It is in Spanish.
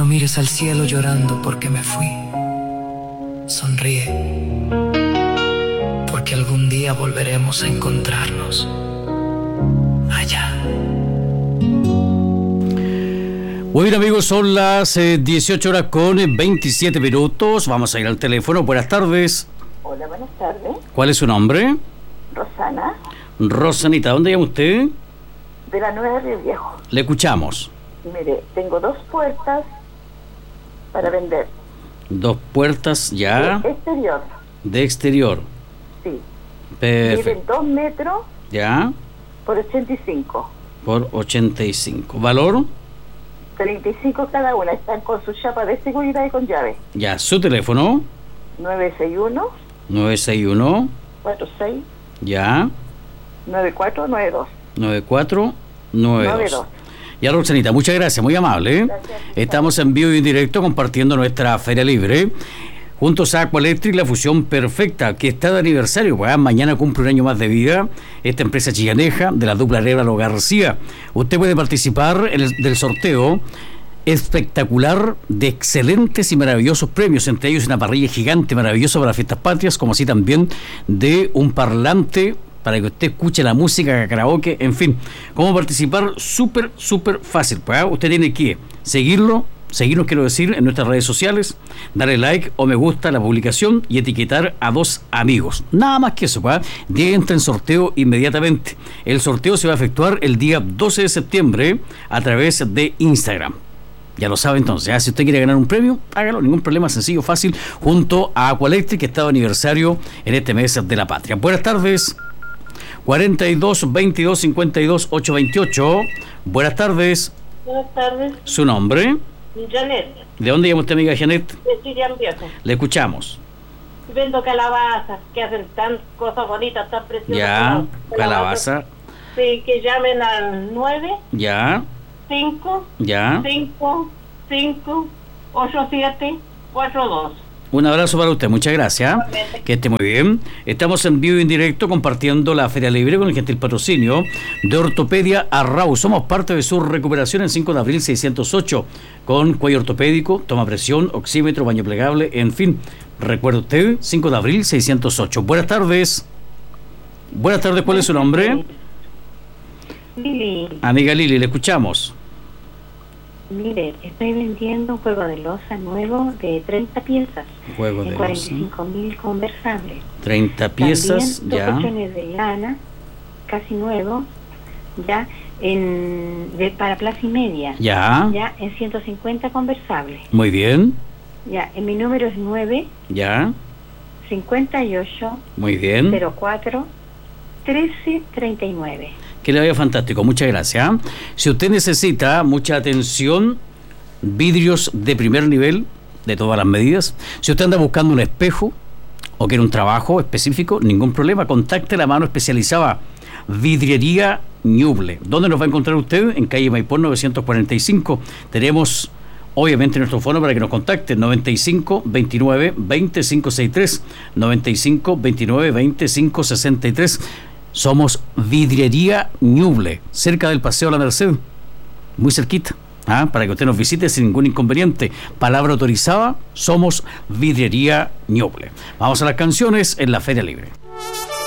mires al cielo llorando porque me fui. Sonríe, porque algún día volveremos a encontrarnos allá. Muy bien, amigos, son las 18 horas con 27 minutos. Vamos a ir al teléfono. Buenas tardes. Hola, buenas tardes. ¿Cuál es su nombre? Rosana, Rosanita, ¿dónde llama usted? de la Nueva Río Viejo. Le escuchamos. Mire, tengo 2 puertas para vender. 2 puertas ya Exterior, de exterior. sí. Perfecto. Miden 2 metros Ya, por 85. por 85. ¿Valor? 35 cada una. Están con su chapa de seguridad y con llave. Ya, su teléfono. 961 961. 46 Ya, 9492. 9492. Ya, Roxanita, muchas gracias, muy amable. Gracias. Estamos en vivo y en directo compartiendo nuestra Feria Libre. Juntos a Aqualectric, la fusión perfecta, que está de aniversario, pues mañana cumple un año más de vida esta empresa chillaneja de la dupla Arévalo García. Usted puede participar del sorteo espectacular de excelentes y maravillosos premios, entre ellos una parrilla gigante maravillosa para las fiestas patrias, como así también de un parlante para que usted escuche la música, karaoke, en fin. ¿Cómo participar? Súper fácil. Pues, usted tiene que seguirnos quiero decir, en nuestras redes sociales, darle like o me gusta a la publicación y etiquetar a 2 amigos. Nada más que eso, ¿pues? Entra en sorteo inmediatamente. El sorteo se va a efectuar el día 12 de septiembre a través de Instagram. Ya lo sabe entonces, si usted quiere ganar un premio, hágalo, ningún problema, sencillo, fácil, junto a Aqualectric, que está de aniversario en este mes de la patria. Buenas tardes. 42 22 52 828. Buenas tardes. Buenas tardes. ¿Su nombre? Janet, ¿De dónde llama usted, amiga Janet? de Chillán Viejo. Le escuchamos. Vendo calabazas que hacen tan cosas bonitas, tan preciosas. Ya, calabaza. Sí, que llamen al 9 Ya, 5 ya. 5 5 8 7 4 2. Un abrazo para usted, muchas gracias. Que esté muy bien. Estamos en vivo y en directo compartiendo la Feria Libre con el gentil patrocinio de Ortopedia Arrau. Somos parte de su recuperación en 5 de abril 608 con cuello ortopédico, toma presión, oxímetro, baño plegable, en fin. Recuerde usted, 5 de abril 608. Buenas tardes. Buenas tardes, ¿cuál es su nombre? Lili, Amiga Lili, le escuchamos. Mire, estoy vendiendo un juego de loza nuevo de 30 piezas. Juego de en 45.000 conversables. 30 piezas, también, ya. 2 colchones de lana, casi nuevos, ya, para plaza y media. Ya. Ya, en 150 conversables. Muy bien. Ya, mi número es 9 Ya. 58 Muy bien. 04 13 39. Que le vaya fantástico, muchas gracias. Si usted necesita mucha atención, vidrios de primer nivel, de todas las medidas. Si usted anda buscando un espejo o quiere un trabajo específico, ningún problema, contacte la mano especializada Vidriería Ñuble. ¿Dónde nos va a encontrar usted? En calle Maipón 945. Tenemos obviamente nuestro fono para que nos contacte, 95 29 20 563, 95 29 20 563. Somos Vidriería Ñuble, cerca del Paseo La Merced, muy cerquita, para que usted nos visite sin ningún inconveniente. Palabra autorizada, somos Vidriería Ñuble. Vamos a las canciones en la Feria Libre.